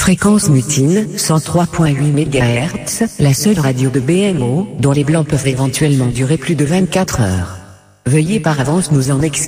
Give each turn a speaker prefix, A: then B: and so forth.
A: Fréquence mutine, 103.8 MHz, la seule radio de BMO, dont les blancs peuvent éventuellement durer plus de 24 heures. Veuillez par avance nous en excuser.